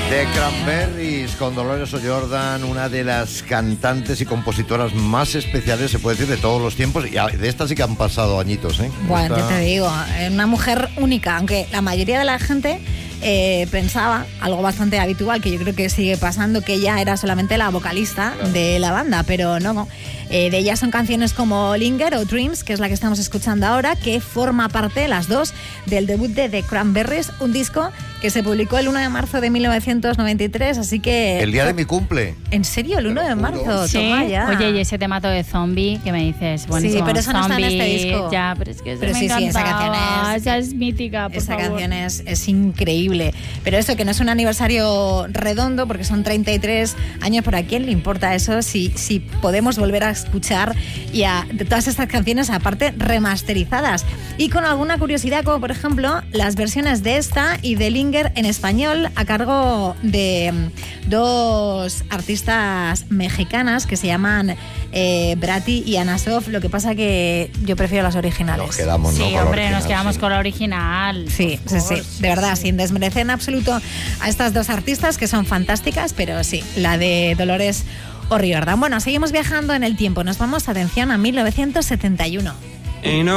The Cranberries con Dolores O'Riordan, una de las cantantes y compositoras más especiales, se puede decir, de todos los tiempos. Y de estas sí que han pasado añitos, ¿eh? Bueno, ya te digo, una mujer única, aunque la mayoría de la gente pensaba, algo bastante habitual, que yo creo que sigue pasando, que ella era solamente la vocalista de la banda, pero no. De ella son canciones como Linger o Dreams, que es la que estamos escuchando ahora, que forma parte, las dos, del debut de The Cranberries, un disco que se publicó el 1 de marzo de 1993, así que... El día de mi cumple. ¿En serio? ¿El 1 de marzo? Sí. Toma ya. Oye, y ese temato de Zombie, que me dices, buenísimo. Sí, pero eso no está en este disco. Ya, pero es que pero me encantaba. esa canción esa es mítica, por esa favor. canción es increíble. Pero eso, que no es un aniversario redondo, porque son 33 años, ¿pero a quién le importa eso? Si podemos volver a escuchar y de todas estas canciones, aparte, remasterizadas. Y con alguna curiosidad, como por ejemplo, las versiones de esta y de Linger en español, a cargo de dos artistas mexicanas que se llaman Brati y Ana Sof. Lo que pasa que yo prefiero las originales. Nos quedamos, sí, ¿no? Con hombre, original, nos quedamos sí. con la original. Sí, de verdad, sin desmerecer en absoluto a estas dos artistas, que son fantásticas, pero sí, la de Dolores O'Riordan. Bueno, seguimos viajando en el tiempo. Nos vamos, atención, a 1971.